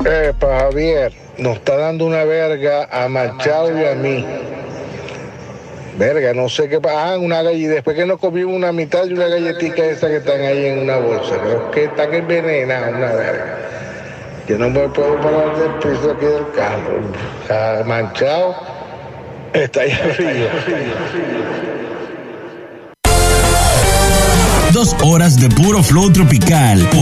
Epa, Javier, nos está dando una verga a Machado y a mí. Verga, no sé qué pasa. Ah, una galleta. Después que nos comimos una mitad de una galletita esa que están ahí en una bolsa. Creo que están envenenadas, una verga. Yo no me puedo parar del piso aquí del carro. O sea, Manchado está ahí arriba. 2 horas de puro flow tropical.